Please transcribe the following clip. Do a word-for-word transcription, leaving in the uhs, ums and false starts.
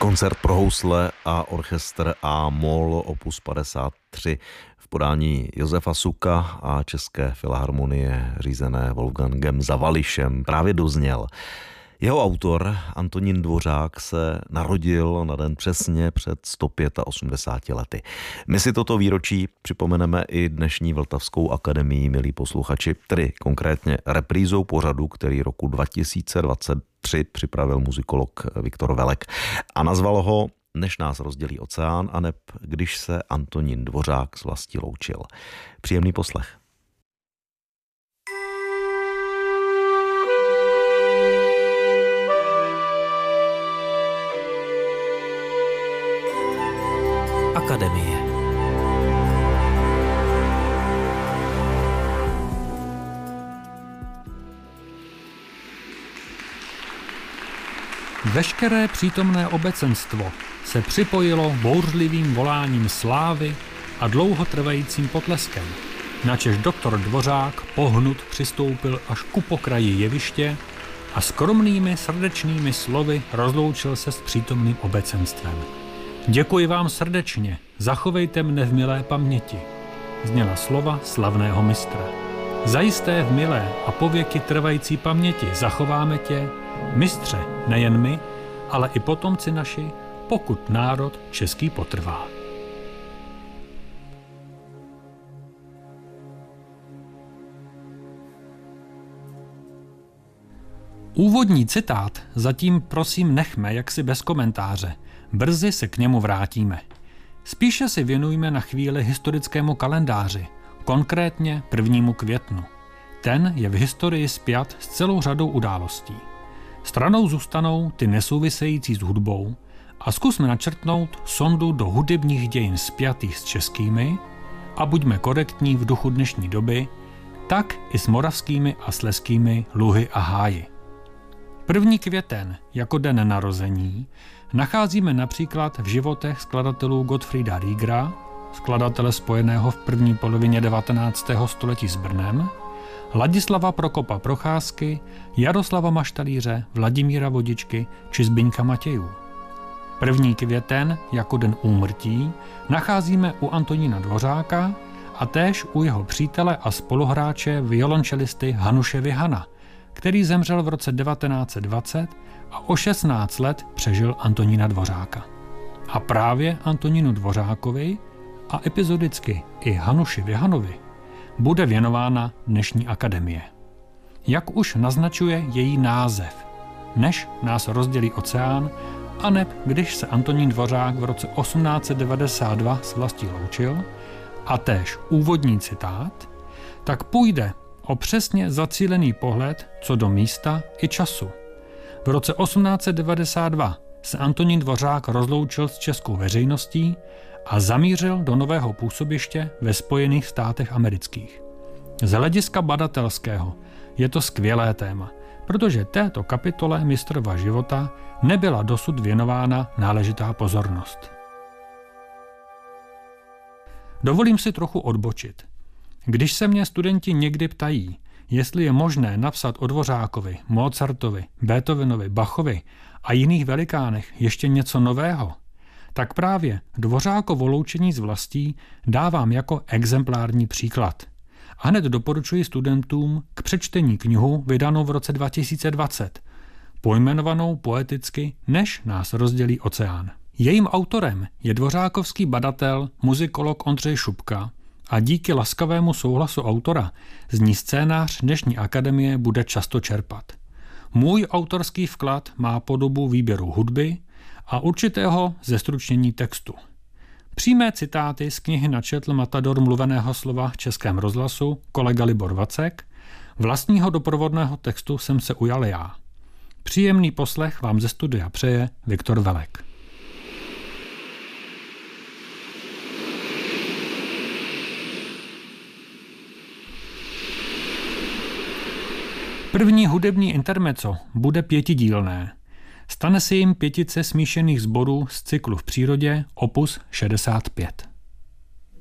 Koncert pro housle a orchestr A-moll opus padesát tři v podání Josefa Suka a České filharmonie řízené Wolfgangem Zavališem právě dozněl. Jeho autor Antonín Dvořák se narodil na den přesně před sto osmdesáti pěti lety. My si toto výročí připomeneme i dnešní Vltavskou akademii, milí posluchači, tedy konkrétně reprízou pořadu, který roku dva tisíce dvacet tři připravil muzikolog Viktor Velek a nazval ho Než nás rozdělí oceán, aneb Když se Antonín Dvořák s vlastí loučil. Příjemný poslech. Akademie. Veškeré přítomné obecenstvo se připojilo bouřlivým voláním slávy a dlouhotrvajícím potleskem, načež doktor Dvořák pohnut přistoupil až ku pokraji jeviště a skromnými srdečnými slovy rozloučil se s přítomným obecenstvem. Děkuji vám srdečně, zachovejte mne v milé paměti, zněla slova slavného mistra. Zajisté v milé a pověky trvající paměti zachováme tě, mistře, nejen my, ale i potomci naši, pokud národ český potrvá. Úvodní citát zatím prosím nechme jaksi bez komentáře. Brzy se k němu vrátíme. Spíše si věnujme na chvíli historickému kalendáři, konkrétně prvnímu květnu. Ten je v historii spjat s celou řadou událostí. Stranou zůstanou ty nesouvisející s hudbou a zkusme načrtnout sondu do hudebních dějin spjatých s českými a buďme korektní v duchu dnešní doby, tak i s moravskými a slezskými luhy a háji. První květen jako den narození nacházíme například v životech skladatelů Gottfrieda Riegera, skladatele spojeného v první polovině devatenáctého století s Brnem, Ladislava Prokopa Procházky, Jaroslava Maštalíře, Vladimíra Vodičky či Zbyňka Matějů. První květen jako den úmrtí nacházíme u Antonína Dvořáka a též u jeho přítele a spoluhráče violončelisty Hanuše Vihana, který zemřel v roce devatenáct set dvacet a o šestnáct let přežil Antonína Dvořáka. A právě Antonínu Dvořákovi a epizodicky i Hanuši Vihanovi bude věnována dnešní akademie. Jak už naznačuje její název, Než nás rozdělí oceán, aneb Když se Antonín Dvořák v roce osmnáct set devadesát dva s vlastí loučil, a též úvodní citát, tak půjde o přesně zacílený pohled co do místa i času. V roce osmnáct set devadesát dva se Antonín Dvořák rozloučil s českou veřejností a zamířil do nového působiště ve Spojených státech amerických. Z hlediska badatelského je to skvělé téma, protože této kapitole mistrova života nebyla dosud věnována náležitá pozornost. Dovolím si trochu odbočit. Když se mě studenti někdy ptají, jestli je možné napsat o Dvořákovi, Mozartovi, Beethovenovi, Bachovi a jiných velikánech ještě něco nového, tak právě Dvořákovo loučení z vlastí dávám jako exemplární příklad. A hned doporučuji studentům k přečtení knihu vydanou v roce dva tisíce dvacet, pojmenovanou poeticky Než nás rozdělí oceán. Jejím autorem je dvořákovský badatel, muzikolog Ondřej Šupka a díky laskavému souhlasu autora z ní scénář dnešní akademie bude často čerpat. Můj autorský vklad má podobu výběru hudby a určitého zestručnění textu. Přímé citáty z knihy načetl matador mluveného slova v Českém rozhlasu kolega Libor Vacek, vlastního doprovodného textu jsem se ujal já. Příjemný poslech vám ze studia přeje Viktor Velek. První hudební intermezzo bude pětidílné. Stane se jim pětice smíšených sborů z cyklu v přírodě opus šedesát pět.